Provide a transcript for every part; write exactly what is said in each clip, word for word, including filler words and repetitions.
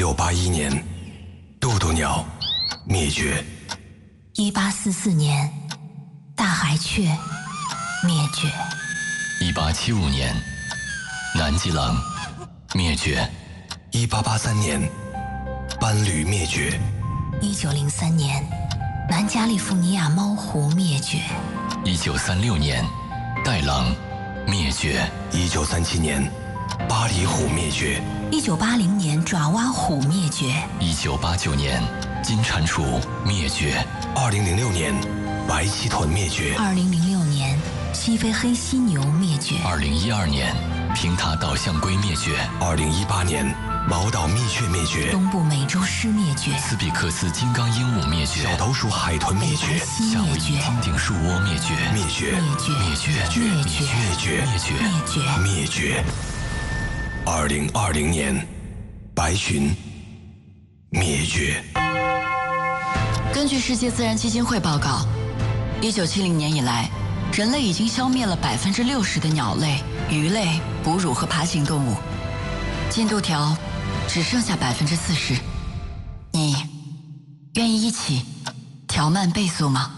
六八一年，渡渡鸟灭绝。 一八四四年，大海雀灭绝。 一八七五年，南极狼灭绝。 一八八三年，斑驴灭绝。 一九零三年，南加利福尼亚猫狐灭绝。 一九三六年，袋狼灭绝。 一九三七年，巴黎虎灭绝。 一九八零年，爪哇虎灭绝。 一九八九年，金蟾蜍灭绝。 二零零六年，白鳍豚灭绝。 二零零六年，西非黑犀牛灭绝。 二零一二年，平塔岛象龟灭绝。 二零一八年，毛岛蜜雀灭绝。 东部美洲狮灭绝。 斯比克斯金刚鹦鹉灭绝。 小头鼠海豚灭绝。 夏威夷金顶树窝灭绝。 灭绝。 灭绝。 灭绝。 灭绝。 灭绝。 灭绝。 灭绝。 灭绝。二零二零年，白鲟灭绝。 根据世界自然基金会报告，一九七零年以来，人类已经消灭了百分之六十的鸟类、鱼类、哺乳和爬行动物，进度条只剩下百分之四十。你愿意一起调慢倍速吗？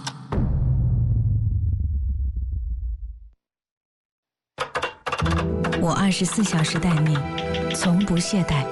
我二十四小时待命，从不懈怠，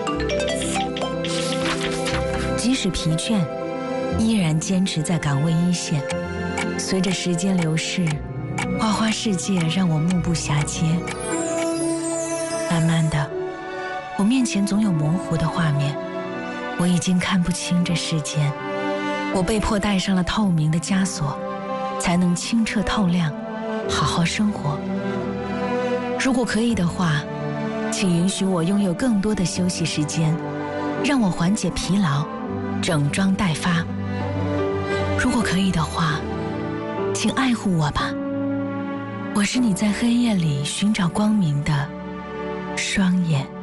即使疲倦，依然坚持在岗位一线。随着时间流逝，花花世界让我目不暇接。慢慢的，我面前总有模糊的画面，我已经看不清这世间。我被迫戴上了透明的枷锁，才能清澈透亮，好好生活。如果可以的话，请允许我拥有更多的休息时间，让我缓解疲劳，整装待发。如果可以的话，请爱护我吧，我是你在黑夜里寻找光明的双眼。